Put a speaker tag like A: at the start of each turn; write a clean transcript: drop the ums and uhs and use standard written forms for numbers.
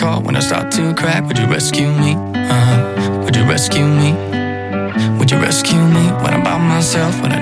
A: call when I start to crack? Would you rescue me? Would you rescue me? Would you rescue me when I'm by myself? When